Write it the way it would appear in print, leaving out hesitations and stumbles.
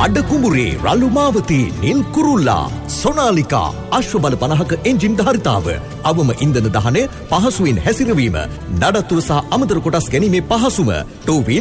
අඩ කුඹුරේ රළු මාවතී නිල් කුරුල්ලා සොනාලිකා අශ්ව බල 50ක එන්ජින් ධාරිතාව අවම ඉන්ධන දහනය පහසුවෙන් හැසිරවීම නඩත්තුව සහ අමතර කොටස් ගැනීමේ පහසුම 2